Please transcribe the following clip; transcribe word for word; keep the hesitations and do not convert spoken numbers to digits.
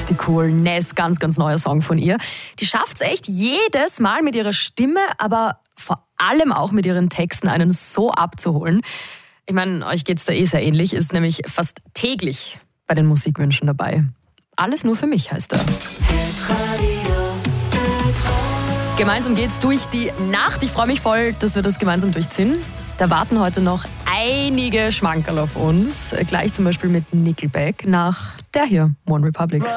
Mystikal, Ness, ganz, ganz neuer Song von ihr. Die schafft es echt jedes Mal mit ihrer Stimme, aber vor allem auch mit ihren Texten einen so abzuholen. Ich meine, euch geht's da eh sehr ähnlich, ist nämlich fast täglich bei den Musikwünschen dabei. Alles nur für mich heißt er. Gemeinsam geht's durch die Nacht. Ich freue mich voll, dass wir das gemeinsam durchziehen. Da warten heute noch einige Schmankerl auf uns. Gleich zum Beispiel mit Nickelback nach der hier, One Republic.